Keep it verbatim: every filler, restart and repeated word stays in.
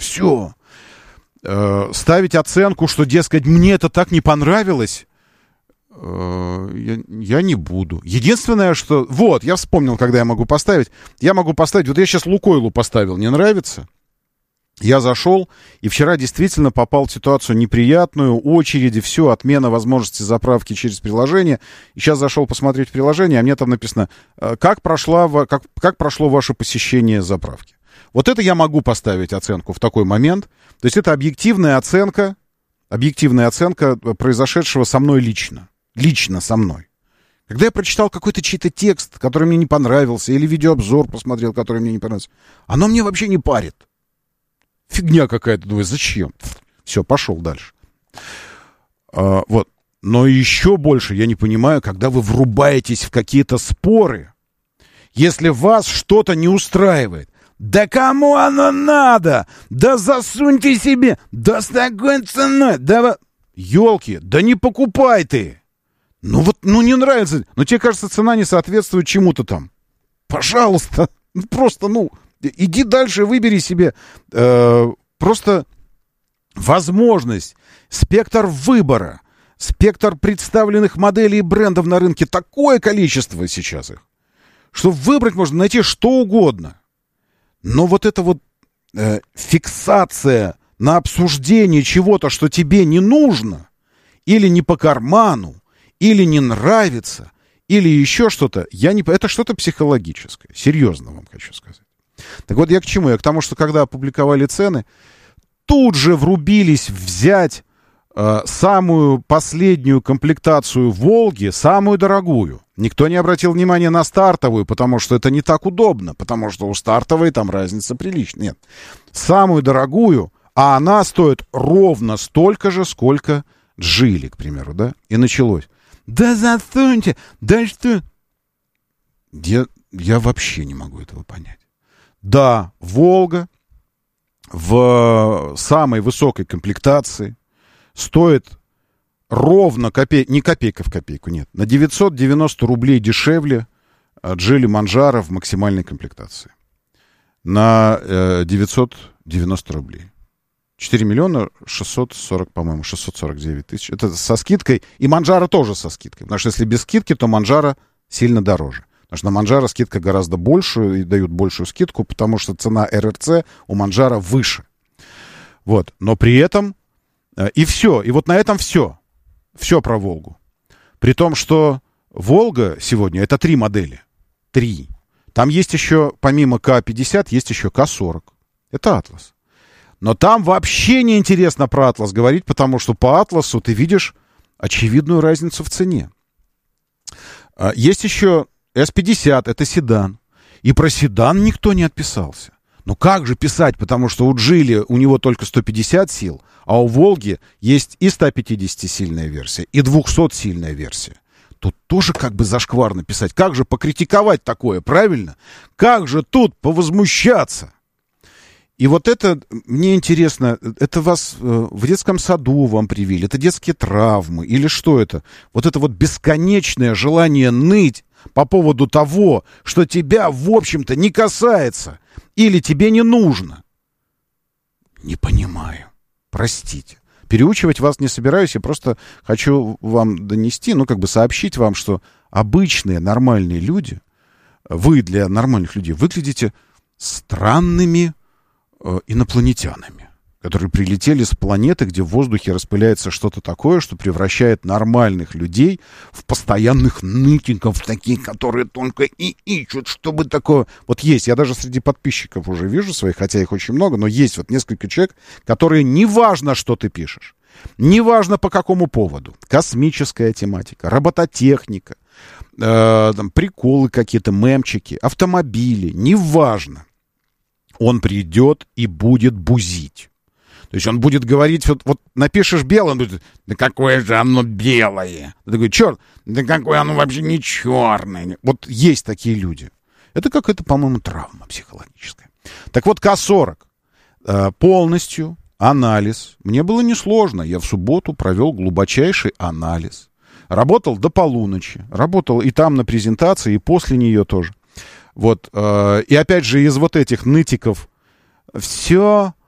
все. Э, ставить оценку, что, дескать, мне это так не понравилось, э, я, я не буду. Единственное, что... Вот, я вспомнил, когда я могу поставить. Я могу поставить... Вот я сейчас Лукойлу поставил, не нравится? Я зашел, и вчера действительно попал в ситуацию неприятную, очереди, все, отмена возможности заправки через приложение. И сейчас зашел посмотреть приложение, а мне там написано, как, прошла, как, как прошло ваше посещение заправки. Вот это я могу поставить оценку в такой момент. То есть это объективная оценка, объективная оценка произошедшего со мной лично. Лично со мной. Когда я прочитал какой-то чей-то текст, который мне не понравился, или видеообзор посмотрел, который мне не понравился, оно мне вообще не парит. Фигня какая-то, думаю, зачем? Все, пошел дальше. А, вот. Но еще больше я не понимаю, когда вы врубаетесь в какие-то споры, если вас что-то не устраивает. Да кому оно надо? Да засуньте себе! Да с такой ценой! Да... Ёлки, да не покупай ты! Ну вот, ну не нравится. Но тебе кажется, цена не соответствует чему-то там. Пожалуйста. Ну просто, ну... Иди дальше, выбери себе э, просто возможность, спектр выбора, спектр представленных моделей и брендов на рынке. Такое количество сейчас их, что выбрать можно, найти что угодно. Но вот эта вот э, фиксация на обсуждение чего-то, что тебе не нужно, или не по карману, или не нравится, или еще что-то, я не... это что-то психологическое. Серьезно вам хочу сказать. Так вот, я к чему? Я к тому, что когда опубликовали цены, тут же врубились взять э, самую последнюю комплектацию «Волги», самую дорогую. Никто не обратил внимания на стартовую, потому что это не так удобно, потому что у стартовой там разница приличная. Нет. Самую дорогую, а она стоит ровно столько же, сколько Джили, к примеру, да? И началось. Да засуньте! Да что... Я, я вообще не могу этого понять. Да, «Волга» в самой высокой комплектации стоит ровно копейка, не копейка в копейку, нет, на девятьсот девяносто рублей дешевле Джили Манджаро в максимальной комплектации. На э, девятьсот девяносто рублей. четыре миллиона шестьсот сорок, по-моему, шестьсот сорок девять тысяч. Это со скидкой. И Манджаро тоже со скидкой. Потому что если без скидки, то Манджаро сильно дороже. Потому что на Манджаро скидка гораздо больше, и дают большую скидку, потому что цена эр эр цэ у Манджаро выше. Вот. Но при этом... Э, и все. И вот на этом все. Все про «Волгу». При том, что «Волга» сегодня — это три модели. Три. Там есть еще, помимо ка пятьдесят, есть еще ка сорок. Это «Атлас». Но там вообще не интересно про «Атлас» говорить, потому что по «Атласу» ты видишь очевидную разницу в цене. Э, есть еще... эс пятьдесят — это седан. И про седан никто не отписался. Ну как же писать, потому что у Джили у него только сто пятьдесят сил, а у Волги есть и сто пятидесятисильная версия, и двухсотсильная версия. Тут тоже как бы зашкварно писать. Как же покритиковать такое, правильно? Как же тут повозмущаться? И вот это, мне интересно, это вас э, в детском саду вам привили, это детские травмы, или что это? Вот это вот бесконечное желание ныть по поводу того, что тебя, в общем-то, не касается или тебе не нужно. Не понимаю. Простите. Переучивать вас не собираюсь, я просто хочу вам донести, ну, как бы сообщить вам, что обычные нормальные люди, вы для нормальных людей выглядите странными э, инопланетянами, которые прилетели с планеты, где в воздухе распыляется что-то такое, что превращает нормальных людей в постоянных нытиков, таких, которые только и ищут, чтобы такое... Вот есть, я даже среди подписчиков уже вижу своих, хотя их очень много, но есть вот несколько человек, которые неважно, что ты пишешь, неважно по какому поводу, космическая тематика, робототехника, э, там, приколы какие-то, мемчики, автомобили, неважно, он придет и будет бузить. То есть он будет говорить, вот, вот напишешь белое, он будет, да какое же оно белое. Ты такой, черт, да какое оно вообще не черное. Вот есть такие люди. Это какая-то, по-моему, травма психологическая. Так вот, ка сорок. Э, полностью анализ. Мне было несложно. Я в субботу провел глубочайший анализ. Работал до полуночи. Работал и там на презентации, и после нее тоже. Вот. Э, и опять же, из вот этих нытиков все...